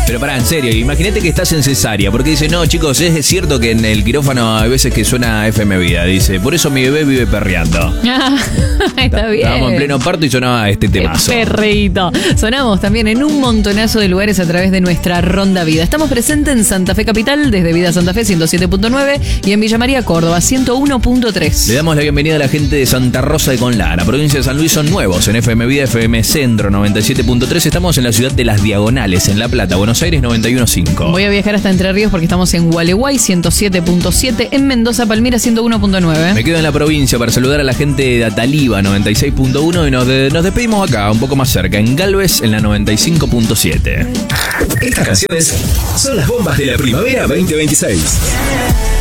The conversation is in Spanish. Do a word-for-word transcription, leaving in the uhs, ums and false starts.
Pero pará, en serio, imagínate que estás en cesárea, porque dice, no, chicos, es cierto que en el quirófano hay veces que suena F M Vida, dice, por eso mi bebé vive perreando. Ah, está bien. Estábamos en pleno parto y sonaba este temazo. Perreíto. Sonamos también en un montonazo de lugares a través de nuestra Ronda Vida. Estamos presentes en Santa Fe Capital, desde Vida Santa Fe ciento siete punto nueve y en Villa María, Córdoba ciento uno punto tres. Le damos la bienvenida a la gente de Santa Rosa de Conlara, provincia de San Luis, son nuevos en F M Vida, F M Centro noventa y siete punto tres. Estamos en la ciudad de Las Diagonales, en La Plata, Buenos Aires noventa y uno punto cinco. Voy a viajar hasta Entre Ríos porque estamos en Gualeguay ciento siete punto siete, en Mendoza, Palmira ciento uno punto nueve. Me quedo en la provincia para saludar a la gente de Ataliba noventa y seis punto uno y nos, de, nos despedimos acá, un poco más cerca, en Galvez, en la noventa y cinco punto siete. Estas canciones son las bombas de la primavera veinte veintiséis.